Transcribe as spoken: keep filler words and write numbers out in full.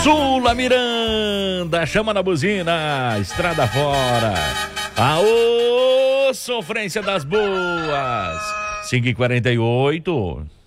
Sula Miranda, chama na buzina, estrada fora. Aô, sofrência das boas. cinco e quarenta e oito.